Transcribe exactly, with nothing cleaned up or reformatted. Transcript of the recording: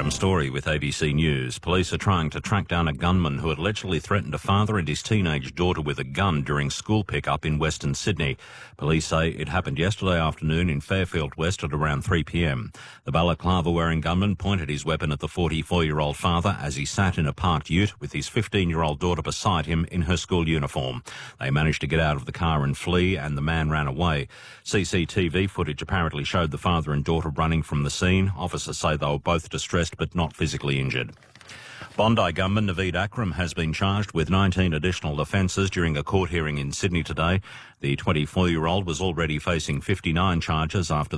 Adam Story with A B C News. Police are trying to track down a gunman who had allegedly threatened a father and his teenage daughter with a gun during school pickup in Western Sydney. Police say it happened yesterday afternoon in Fairfield West at around three p m. The balaclava-wearing gunman pointed his weapon at the forty-four-year-old father as he sat in a parked ute with his fifteen-year-old daughter beside him in her school uniform. They managed to get out of the car and flee, and the man ran away. C C T V footage apparently showed the father and daughter running from the scene. Officers say they were both distressed but not physically injured. Bondi gunman Naveed Akram has been charged with nineteen additional offences during a court hearing in Sydney today. The twenty-four-year-old was already facing fifty-nine charges after